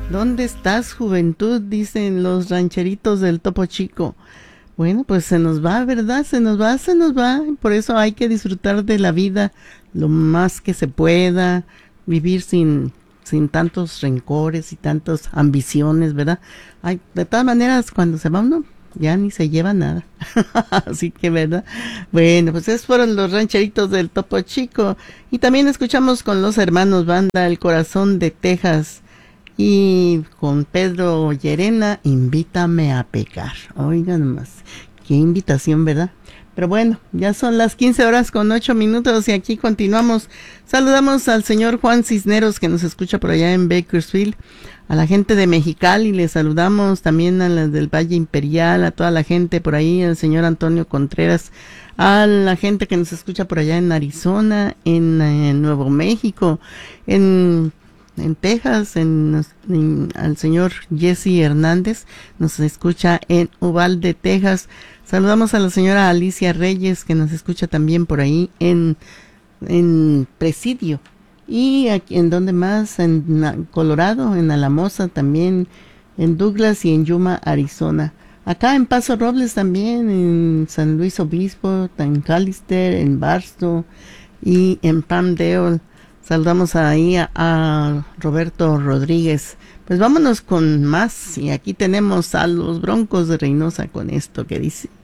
¿Dónde estás, juventud? Dicen los rancheritos del Topo Chico. Bueno, pues se nos va, ¿verdad? Se nos va, se nos va. Por eso hay que disfrutar de la vida lo más que se pueda, vivir sin tantos rencores y tantas ambiciones, ¿verdad? Ay, de todas maneras, cuando se va uno, ya ni se lleva nada. Así que, ¿verdad? Bueno, pues esos fueron los rancheritos del Topo Chico. Y también escuchamos con los hermanos Banda El Corazón de Texas. Y con Pedro Llerena, invítame a pecar. Oigan más, qué invitación, ¿verdad? Pero bueno, ya son las 15 horas con 8 minutos y aquí continuamos. Saludamos al señor Juan Cisneros que nos escucha por allá en Bakersfield, a la gente de Mexicali, le saludamos también a la del Valle Imperial, a toda la gente por ahí, al señor Antonio Contreras, a la gente que nos escucha por allá en Arizona, en Nuevo México, en Texas, al señor Jesse Hernández, nos escucha en Uvalde, Texas. Saludamos a la señora Alicia Reyes, que nos escucha también por ahí en Presidio. Y aquí, ¿en dónde más? En Colorado, en Alamosa también, en Douglas y en Yuma, Arizona. Acá en Paso Robles también, en San Luis Obispo, en Callister, en Barstow y en Palmdale. Saludamos ahí a Roberto Rodríguez. Pues vámonos con más. Y aquí tenemos a los Broncos de Reynosa con esto que dice.